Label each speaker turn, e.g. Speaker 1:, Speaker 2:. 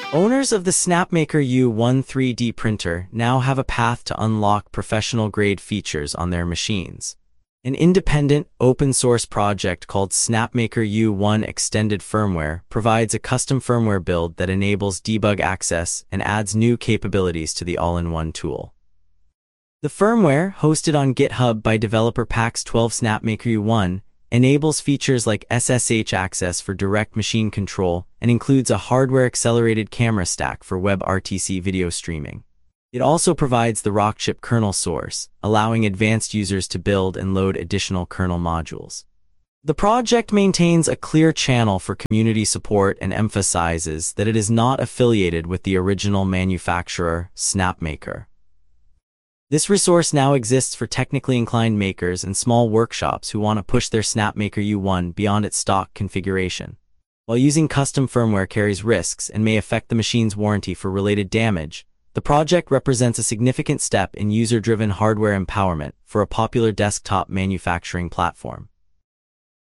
Speaker 1: Owners of the SnapMaker U1 3D printer now have a path to unlock professional-grade features on their machines. An independent, open-source project called SnapMaker U1 Extended Firmware provides a custom firmware build that enables debug access and adds new capabilities to the all-in-one tool. The firmware, hosted on GitHub by developer Pax12 SnapMaker U1, enables features like SSH access for direct machine control and includes a hardware-accelerated camera stack for WebRTC video streaming. It also provides the Rockchip kernel source, allowing advanced users to build and load additional kernel modules. The project maintains a clear channel for community support and emphasizes that it is not affiliated with the original manufacturer, SnapMaker. This resource now exists for technically inclined makers and small workshops who want to push their SnapMaker U1 beyond its stock configuration. While using custom firmware carries risks and may affect the machine's warranty for related damage, the project represents a significant step in user-driven hardware empowerment for a popular desktop manufacturing platform.